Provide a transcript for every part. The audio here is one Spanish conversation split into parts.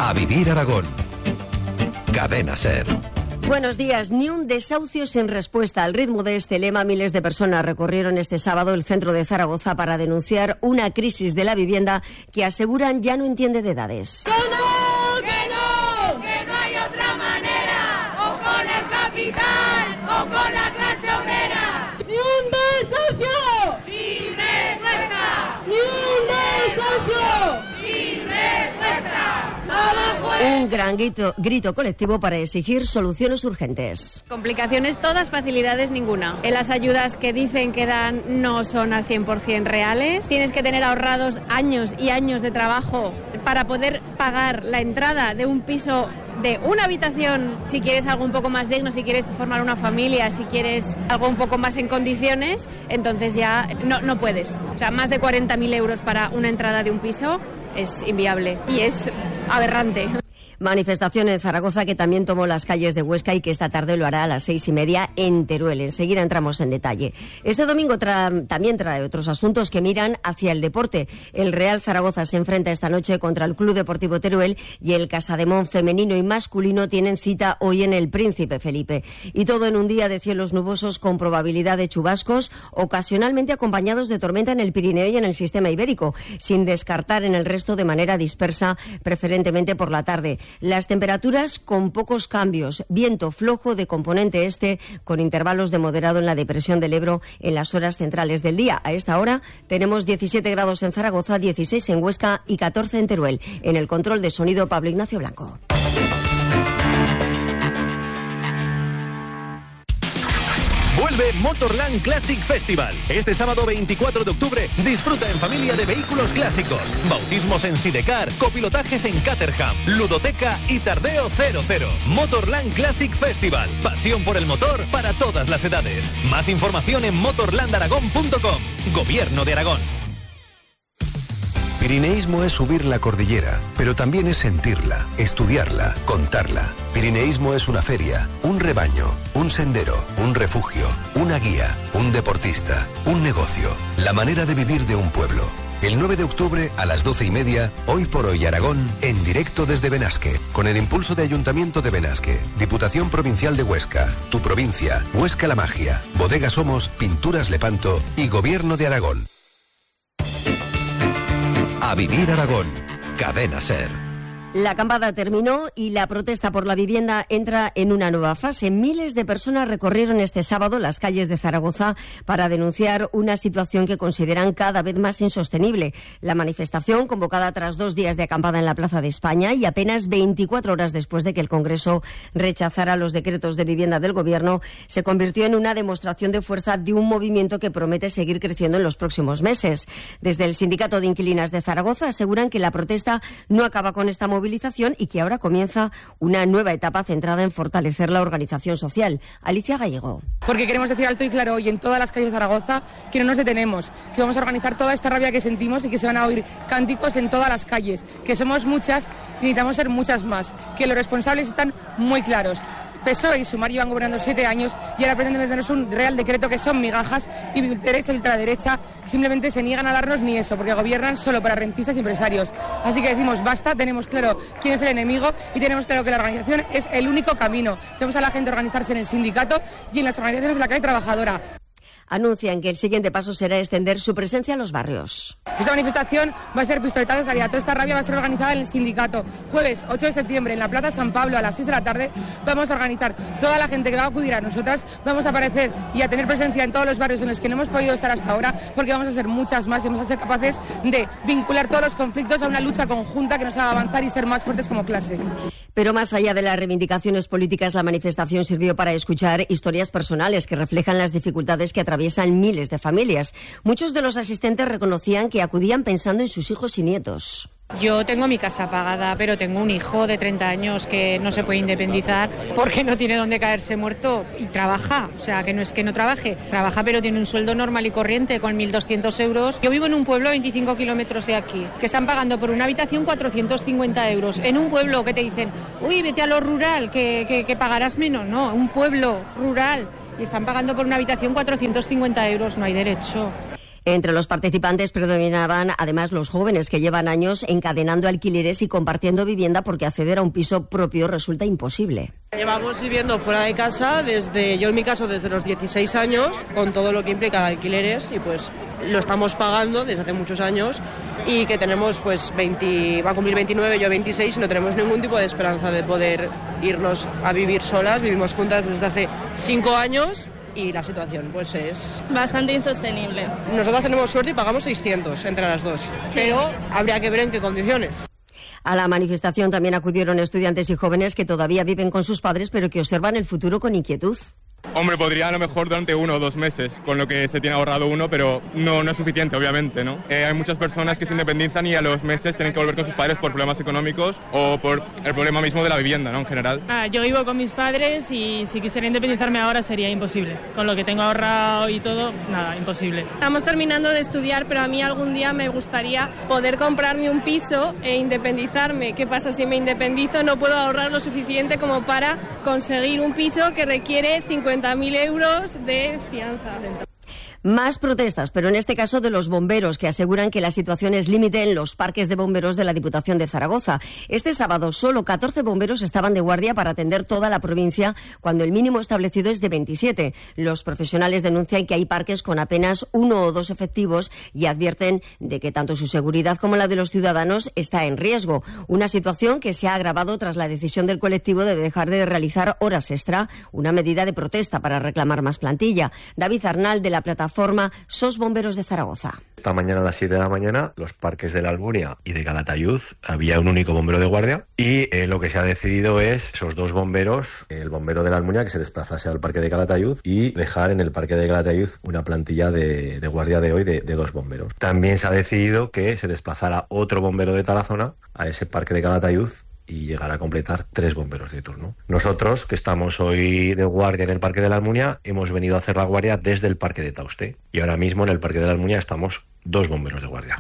A vivir Aragón. Cadena SER. Buenos días. Ni un desahucio sin respuesta. Al ritmo de este lema, miles de personas recorrieron este sábado el centro de Zaragoza para denunciar una crisis de la vivienda que aseguran ya no entiende de edades. ¡Que no! ¡Que no! ¡Que no hay otra manera! ¡O con el capital o con la clase obrera! ¡Ni un desahucio! ¡Sin respuesta! ¡Ni un desahucio! ¡Sin respuesta! Un gran grito colectivo para exigir soluciones urgentes. Complicaciones todas, facilidades ninguna. Las ayudas que dicen que dan no son al 100% reales. Tienes que tener ahorrados años y años de trabajo para poder pagar la entrada de un piso de una habitación, si quieres algo un poco más digno, si quieres formar una familia, si quieres algo un poco más en condiciones, entonces ya no puedes. O sea, más de 40.000 euros para una entrada de un piso es inviable y es aberrante. Manifestación en Zaragoza que también tomó las calles de Huesca y que esta tarde lo hará a las 6:30 en Teruel. Enseguida entramos en detalle. Este domingo también trae otros asuntos que miran hacia el deporte. El Real Zaragoza se enfrenta esta noche contra el Club Deportivo Teruel y el Casademón femenino y masculino tienen cita hoy en el Príncipe Felipe. Y todo en un día de cielos nubosos con probabilidad de chubascos, ocasionalmente acompañados de tormenta en el Pirineo y en el sistema ibérico, sin descartar en el resto de manera dispersa, preferentemente por la tarde. Las temperaturas con pocos cambios, viento flojo de componente este con intervalos de moderado en la depresión del Ebro en las horas centrales del día. A esta hora tenemos 17 grados en Zaragoza, 16 en Huesca y 14 en Teruel. En el control de sonido, Pablo Ignacio Blanco. Vuelve Motorland Classic Festival. Este sábado 24 de octubre disfruta en familia de vehículos clásicos, bautismos en Sidecar, copilotajes en Caterham, ludoteca y tardeo 00. Motorland Classic Festival. Pasión por el motor para todas las edades. Más información en motorlandaragón.com. Gobierno de Aragón. Pirineísmo es subir la cordillera, pero también es sentirla, estudiarla, contarla. Pirineísmo es una feria, un rebaño, un sendero, un refugio, una guía, un deportista, un negocio, la manera de vivir de un pueblo. El 9 de octubre a las 12:30, Hoy por Hoy Aragón, en directo desde Benasque, con el impulso de Ayuntamiento de Benasque, Diputación Provincial de Huesca, Tu Provincia, Huesca la Magia, Bodega Somos, Pinturas Lepanto y Gobierno de Aragón. A vivir Aragón. Cadena SER. La acampada terminó y la protesta por la vivienda entra en una nueva fase. Miles de personas recorrieron este sábado las calles de Zaragoza para denunciar una situación que consideran cada vez más insostenible. La manifestación, convocada tras 2 días de acampada en la Plaza de España y apenas 24 horas después de que el Congreso rechazara los decretos de vivienda del Gobierno, se convirtió en una demostración de fuerza de un movimiento que promete seguir creciendo en los próximos meses. Desde el Sindicato de Inquilinas de Zaragoza aseguran que la protesta no acaba con esta movilización y que ahora comienza una nueva etapa centrada en fortalecer la organización social. Alicia Gallego. Porque queremos decir alto y claro hoy en todas las calles de Zaragoza que no nos detenemos, que vamos a organizar toda esta rabia que sentimos y que se van a oír cánticos en todas las calles, que somos muchas y necesitamos ser muchas más, que los responsables están muy claros. PSOE y Sumar llevan gobernando 7 años y ahora pretenden meternos un real decreto que son migajas y derecha y ultraderecha simplemente se niegan a darnos ni eso porque gobiernan solo para rentistas y empresarios. Así que decimos basta, tenemos claro quién es el enemigo y tenemos claro que la organización es el único camino. Tenemos a la gente organizarse en el sindicato y en las organizaciones de la clase trabajadora. Anuncian que el siguiente paso será extender su presencia en los barrios. Esta manifestación va a ser pistoletazo de salida. Toda esta rabia va a ser organizada en el sindicato. Jueves 8 de septiembre en la Plaza San Pablo a las 6 de la tarde vamos a organizar toda la gente que va a acudir a nosotras. Vamos a aparecer y a tener presencia en todos los barrios en los que no hemos podido estar hasta ahora porque vamos a ser muchas más y vamos a ser capaces de vincular todos los conflictos a una lucha conjunta que nos haga avanzar y ser más fuertes como clase. Pero más allá de las reivindicaciones políticas, la manifestación sirvió para escuchar historias personales que reflejan las dificultades que atraviesan miles de familias. Muchos de los asistentes reconocían que acudían pensando en sus hijos y nietos. Yo tengo mi casa pagada, pero tengo un hijo de 30 años que no se puede independizar porque no tiene dónde caerse muerto y trabaja. O sea, que no es que no trabaje. Trabaja, pero tiene un sueldo normal y corriente con 1.200 euros. Yo vivo en un pueblo a 25 kilómetros de aquí, que están pagando por una habitación 450 euros. En un pueblo que te dicen, uy, vete a lo rural, que pagarás menos. No, un pueblo rural y están pagando por una habitación 450 euros. No hay derecho. Entre los participantes predominaban además los jóvenes que llevan años encadenando alquileres y compartiendo vivienda porque acceder a un piso propio resulta imposible. Llevamos viviendo fuera de casa yo en mi caso desde los 16 años, con todo lo que implica alquileres, y pues lo estamos pagando desde hace muchos años, y que tenemos pues va a cumplir 29, yo 26, y no tenemos ningún tipo de esperanza de poder irnos a vivir solas. Vivimos juntas desde hace 5 años y la situación pues es bastante insostenible. Nosotras tenemos suerte y pagamos 600 entre las dos, pero habría que ver en qué condiciones. A la manifestación también acudieron estudiantes y jóvenes que todavía viven con sus padres, pero que observan el futuro con inquietud. Hombre, podría a lo mejor durante 1 o 2 meses, con lo que se tiene ahorrado uno, pero no es suficiente, obviamente, ¿no? Hay muchas personas que se independizan y a los meses tienen que volver con sus padres por problemas económicos o por el problema mismo de la vivienda, ¿no? En general. Yo vivo con mis padres y si quisiera independizarme ahora sería imposible. Con lo que tengo ahorrado y todo, nada, imposible. Estamos terminando de estudiar, pero a mí algún día me gustaría poder comprarme un piso e independizarme. ¿Qué pasa si me independizo? No puedo ahorrar lo suficiente como para conseguir un piso que requiere 50.000 euros de fianza. Más protestas, pero en este caso de los bomberos, que aseguran que la situación es límite en los parques de bomberos de la Diputación de Zaragoza. Este sábado solo 14 bomberos estaban de guardia para atender toda la provincia, cuando el mínimo establecido es de 27. Los profesionales denuncian que hay parques con apenas 1 o 2 efectivos y advierten de que tanto su seguridad como la de los ciudadanos está en riesgo. Una situación que se ha agravado tras la decisión del colectivo de dejar de realizar horas extra, una medida de protesta para reclamar más plantilla. David Arnal, de la plataforma SOS Bomberos de Zaragoza. Esta mañana a las 7 de la mañana, los parques de la Almunia y de Calatayud había un único bombero de guardia y lo que se ha decidido es esos 2 bomberos, el bombero de la Almunia que se desplazase al parque de Calatayud y dejar en el parque de Calatayud una plantilla de guardia de hoy de 2 bomberos. También se ha decidido que se desplazara otro bombero de Tarazona a ese parque de Calatayud y llegar a completar 3 bomberos de turno. Nosotros, que estamos hoy de guardia en el Parque de la Almunia, hemos venido a hacer la guardia desde el Parque de Tauste. Y ahora mismo en el Parque de la Almunia estamos 2 bomberos de guardia.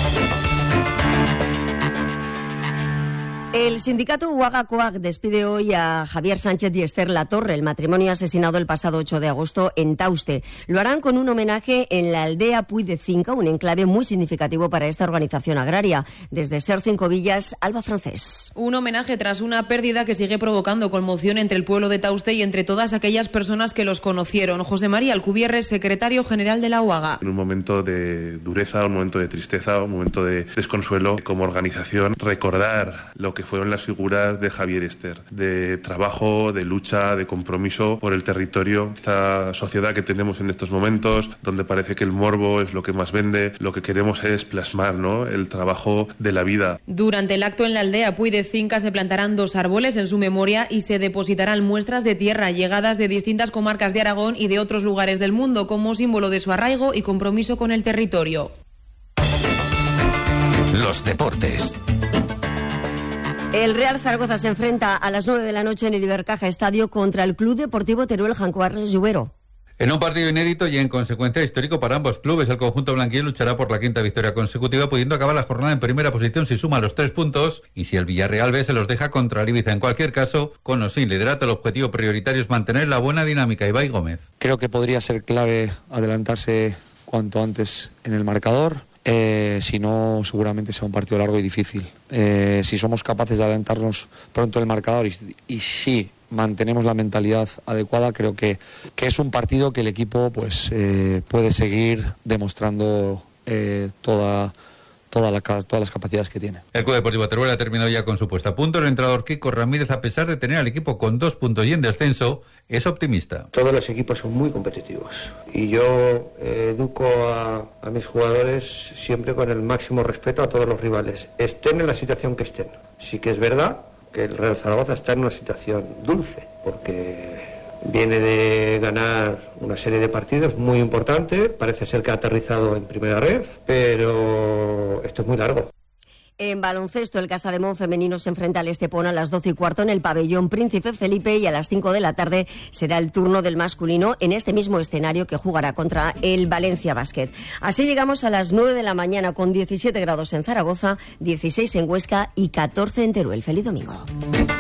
El sindicato Uaga Coag despide hoy a Javier Sánchez y Esther Latorre, el matrimonio asesinado el pasado 8 de agosto en Tauste. Lo harán con un homenaje en la aldea Puy de Cinca, un enclave muy significativo para esta organización agraria. Desde Ser Cinco Villas, Alba Francés. Un homenaje tras una pérdida que sigue provocando conmoción entre el pueblo de Tauste y entre todas aquellas personas que los conocieron. José María Alcubierre, secretario general de la Uaga. En un momento de dureza, un momento de tristeza, un momento de desconsuelo, como organización, recordar lo que fueron las figuras de Javier y Esther, de trabajo, de lucha, de compromiso por el territorio. Esta sociedad que tenemos en estos momentos, donde parece que el morbo es lo que más vende, lo que queremos es plasmar, ¿no?, el trabajo de la vida. Durante el acto en la aldea Puy de Cinca se plantarán 2 árboles en su memoria y se depositarán muestras de tierra llegadas de distintas comarcas de Aragón y de otros lugares del mundo como símbolo de su arraigo y compromiso con el territorio. Los deportes. El Real Zaragoza se enfrenta a las 9 de la noche en el Ibercaja Estadio contra el Club Deportivo Teruel Jancoarles Lluvero. En un partido inédito y en consecuencia histórico para ambos clubes, el conjunto blanquillo luchará por la 5ª victoria consecutiva, pudiendo acabar la jornada en primera posición si suma los 3 puntos y si el Villarreal B se los deja contra el Ibiza. En cualquier caso, con o sin liderato, el objetivo prioritario es mantener la buena dinámica. Ibai Gómez. Creo que podría ser clave adelantarse cuanto antes en el marcador. Si no, seguramente sea un partido largo y difícil. Si somos capaces de adelantarnos pronto en el marcador y si mantenemos la mentalidad adecuada, creo que es un partido que el equipo pues puede seguir demostrando todas las capacidades que tiene. El Club Deportivo Teruel ha terminado ya con su puesta a punto. El entrenador Kiko Ramírez, a pesar de tener al equipo con 2 puntos y en descenso, es optimista. Todos los equipos son muy competitivos y yo educo a mis jugadores siempre con el máximo respeto a todos los rivales, estén en la situación que estén. Sí que es verdad que el Real Zaragoza está en una situación dulce porque viene de ganar una serie de partidos muy importante, parece ser que ha aterrizado en primera red, pero esto es muy largo. En baloncesto, el Casademón femenino se enfrenta al Estepona a las 12:15 en el pabellón Príncipe Felipe y a las 5 de la tarde será el turno del masculino en este mismo escenario que jugará contra el Valencia Basket. Así llegamos a las 9 de la mañana con 17 grados en Zaragoza, 16 en Huesca y 14 en Teruel. Feliz domingo.